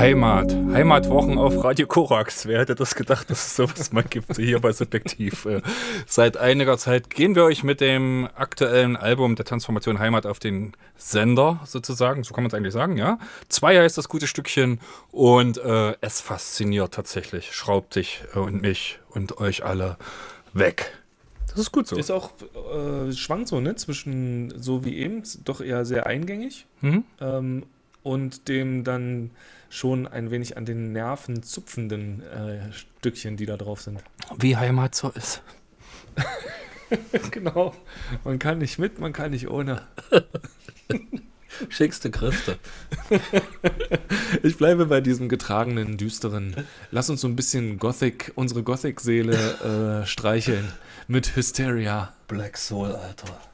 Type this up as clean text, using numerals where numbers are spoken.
Heimatwochen auf Radio Korax. Wer hätte das gedacht, dass es sowas mal gibt, hier bei Subjektiv. Seit einiger Zeit gehen wir euch mit dem aktuellen Album der Transformation Heimat auf den Sender, sozusagen. So kann man es eigentlich sagen, ja. 2 heißt das gute Stückchen und es fasziniert tatsächlich. Schraubt sich und mich und euch alle weg. Das ist gut so. Ist auch, schwankt so, ne? Zwischen so wie eben, doch eher sehr eingängig und dem dann schon ein wenig an den Nerven zupfenden Stückchen, die da drauf sind. Wie Heimat so ist. Genau. Man kann nicht mit, man kann nicht ohne. Schickste Christe. Ich bleibe bei diesem getragenen, düsteren. Lass uns so ein bisschen unsere Gothic-Seele streicheln mit Hysteria. Black Soul, Alter.